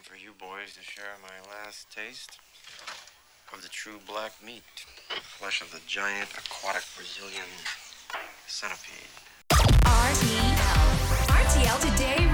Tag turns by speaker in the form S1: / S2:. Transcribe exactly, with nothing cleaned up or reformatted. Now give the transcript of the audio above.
S1: for you boys to share my last taste of the true black meat. Flesh of the giant aquatic Brazilian centipede.
S2: R T L. R T L Today